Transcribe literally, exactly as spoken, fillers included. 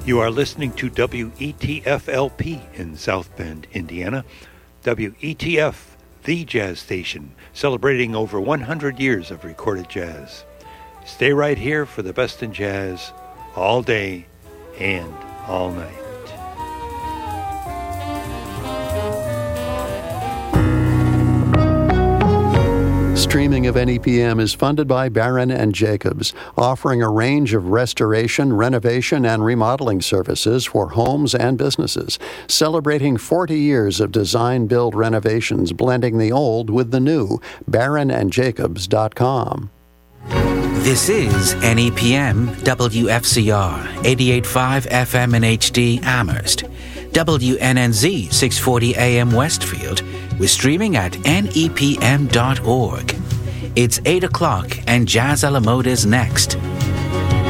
You are listening to W E T F L P in South Bend, Indiana. W E T F, the jazz station, celebrating over one hundred years of recorded jazz. Stay right here for the best in jazz, all day and all night. Streaming of N E P M is funded by Barron and Jacobs, offering a range of restoration, renovation, and remodeling services for homes and businesses, celebrating forty years of design-build renovations, blending the old with the new. Barron and Jacobs dot com. This is N E P M W F C R eighty-eight point five F M in H D Amherst, W N N Z six forty A M Westfield. We're streaming at N E P M dot org. It's eight o'clock and Jazz a la Mode is next.